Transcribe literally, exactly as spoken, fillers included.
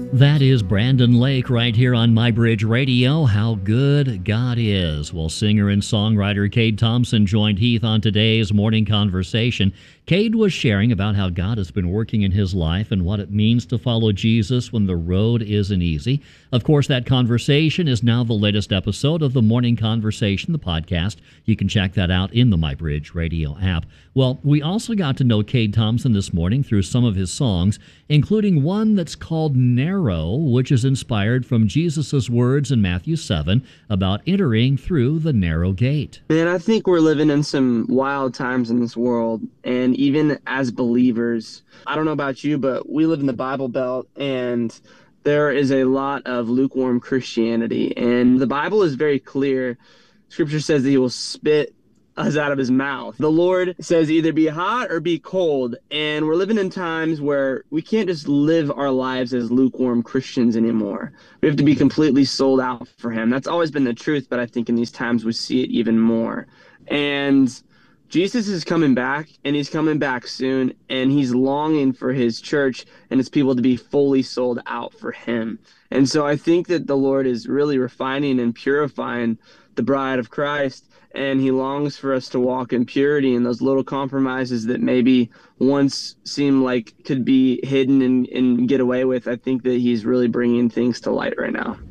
That is Brandon Lake right here on My Bridge Radio. How good God is. Well, singer and songwriter Cade Thompson joined Heath on today's morning conversation. Cade was sharing about how God has been working in his life and what it means to follow Jesus when the road isn't easy. Of course, that conversation is now the latest episode of the Morning Conversation, the podcast. You can check that out in the My Bridge Radio app. Well, we also got to know Cade Thompson this morning through some of his songs, including one that's called Narrow, which is inspired from Jesus' words in Matthew seven about entering through the narrow gate. Man, I think we're living in some wild times in this world, and even as believers, I don't know about you, but we live in the Bible Belt, and there is a lot of lukewarm Christianity, and the Bible is very clear. Scripture says that he will spit us out of his mouth. The Lord says either be hot or be cold, and we're living in times where we can't just live our lives as lukewarm Christians anymore. We have to be completely sold out for him. That's always been the truth, but I think in these times we see it even more. And Jesus is coming back, and he's coming back soon, and he's longing for his church and his people to be fully sold out for him. And so I think that the Lord is really refining and purifying the bride of Christ, and he longs for us to walk in purity, and those little compromises that maybe once seemed like could be hidden and, and get away with. I think that he's really bringing things to light right now.